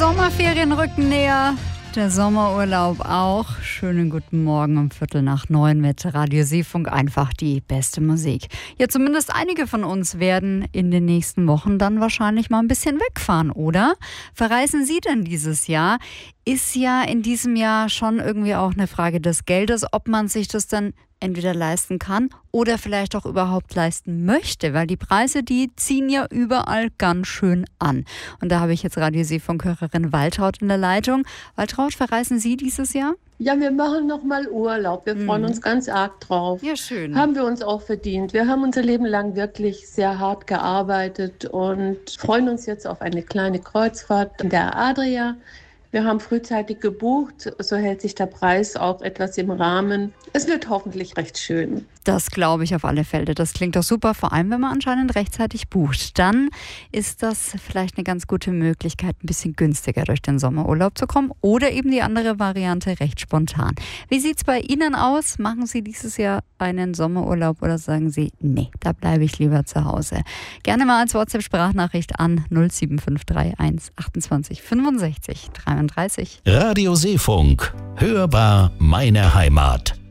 Sommerferien rücken näher, der Sommerurlaub auch. Schönen guten Morgen um 8:45 mit Radio Seefunk, einfach die beste Musik. Ja, zumindest einige von uns werden in den nächsten Wochen dann wahrscheinlich mal ein bisschen wegfahren, oder? Verreisen Sie denn dieses Jahr? Ist ja in diesem Jahr schon irgendwie auch eine Frage des Geldes, ob man sich das dann entweder leisten kann oder vielleicht auch überhaupt leisten möchte, weil die Preise, die ziehen ja überall ganz schön an. Und da habe ich jetzt Radio Seefunk-Hörerin Waltraud in der Leitung. Waltraud, verreisen Sie dieses Jahr? Ja, wir machen nochmal Urlaub. Wir freuen uns ganz arg drauf. Ja, schön. Haben wir uns auch verdient. Wir haben unser Leben lang wirklich sehr hart gearbeitet und freuen uns jetzt auf eine kleine Kreuzfahrt in der Adria. Wir haben frühzeitig gebucht, so hält sich der Preis auch etwas im Rahmen. Es wird hoffentlich recht schön. Das glaube ich auf alle Fälle. Das klingt doch super, vor allem wenn man anscheinend rechtzeitig bucht. Dann ist das vielleicht eine ganz gute Möglichkeit, ein bisschen günstiger durch den Sommerurlaub zu kommen oder eben die andere Variante recht spontan. Wie sieht es bei Ihnen aus? Machen Sie dieses Jahr einen Sommerurlaub oder sagen Sie, nee, da bleibe ich lieber zu Hause? Gerne mal als WhatsApp-Sprachnachricht an 07531 28 65 33. Radio Seefunk. Hörbar meine Heimat.